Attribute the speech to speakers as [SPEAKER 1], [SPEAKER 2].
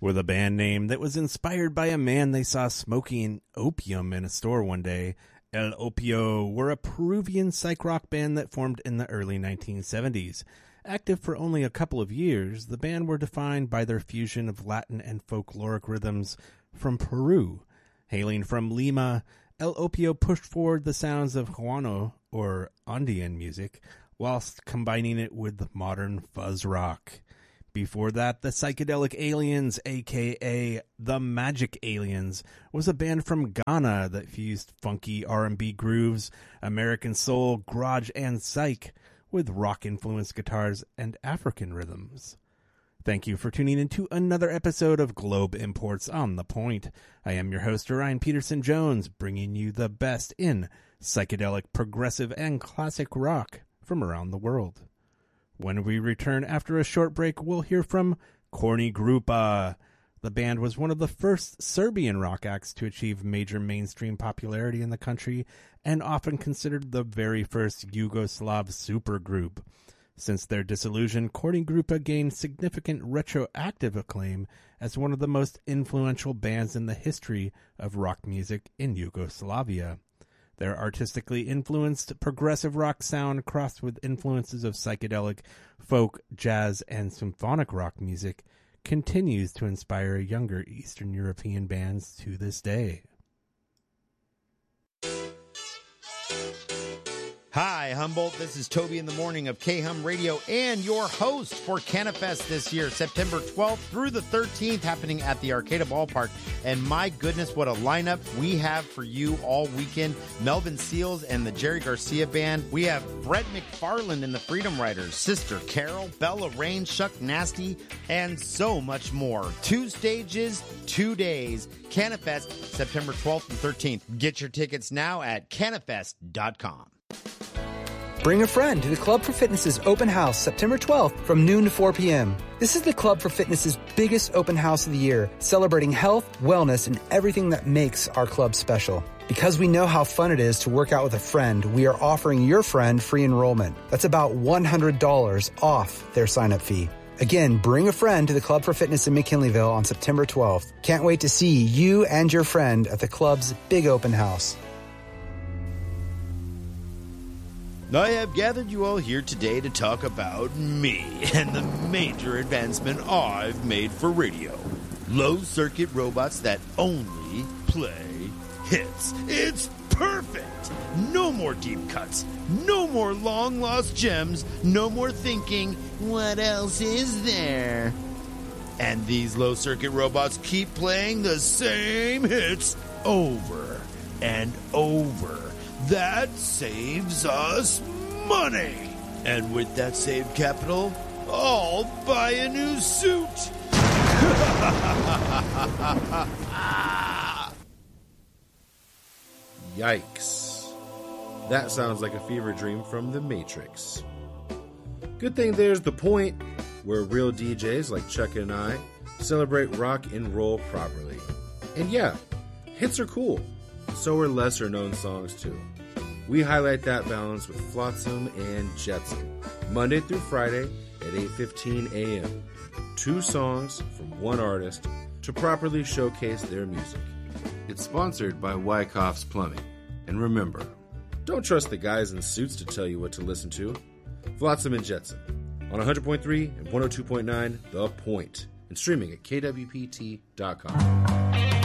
[SPEAKER 1] with a band name that was inspired by a man they saw smoking opium in a store one day. El Opio were a Peruvian psych rock band that formed in the early 1970s. Active for only a couple of years, the band were defined by their fusion of Latin and folkloric rhythms from Peru. Hailing from Lima, El Opio pushed forward the sounds of Juano, or Andean music, whilst combining it with modern fuzz rock. Before that, the Psychedelic Aliens, a.k.a. The Magic Aliens, was a band from Ghana that fused funky R&B grooves, American soul, garage, and psych with rock-influenced guitars and African rhythms. Thank you for tuning into another episode of Globe Imports on the Point. I am your host, Orion Peterson Jones, bringing you the best in psychedelic, progressive, and classic rock from around the world. When we return after a short break, we'll hear from Korni Grupa. The band was one of the first Serbian rock acts to achieve major mainstream popularity in the country and often considered the very first Yugoslav supergroup. Since their dissolution, Korni Grupa gained significant retroactive acclaim as one of the most influential bands in the history of rock music in Yugoslavia. Their artistically influenced progressive rock sound crossed with influences of psychedelic, folk, jazz, and symphonic rock music continues to inspire younger Eastern European bands to this day.
[SPEAKER 2] Hi, Humboldt. This is Toby in the Morning of K-Hum Radio and your host for CannaFest this year, September 12th through the 13th, happening at the Arcata Ballpark. And my goodness, what a lineup we have for you all weekend. Melvin Seals and the Jerry Garcia Band. We have Brett McFarland and the Freedom Riders, Sister Carol, Bella Rain, Chuck Nasty, and so much more. 2 stages, 2 days. CannaFest, September 12th and 13th. Get your tickets now at cannafest.com.
[SPEAKER 3] Bring a friend to the Club for Fitness's open house September 12th from noon to 4 p.m. This is the Club for Fitness's biggest open house of the year, celebrating health, wellness, and everything that makes our club special. Because we know how fun it is to work out with a friend, we are offering your friend free enrollment. That's about $100 off their sign-up fee. Again, bring a friend to the Club for Fitness in McKinleyville on September 12th. Can't wait to see you and your friend at the club's big open house.
[SPEAKER 2] I have gathered you all here today to talk about me and the major advancement I've made for radio. Low-circuit robots that only play hits. It's perfect! No more deep cuts. No more long-lost gems. No more thinking, what else is there? And these low-circuit robots keep playing the same hits over and over. That saves us money. And with that saved capital, I'll buy a new suit.
[SPEAKER 4] Yikes. That sounds like a fever dream from The Matrix. Good thing there's The Point, where real DJs like Chuck and I celebrate rock and roll properly. And yeah, hits are cool. So are lesser known songs too. We highlight that balance with Flotsam and Jetsam, Monday through Friday at 8:15 a.m. 2 songs from one artist to properly showcase their music. It's sponsored by Wyckoff's Plumbing. And remember, don't trust the guys in suits to tell you what to listen to. Flotsam and Jetsam on 100.3 and 102.9 The Point, and streaming at kwpt.com.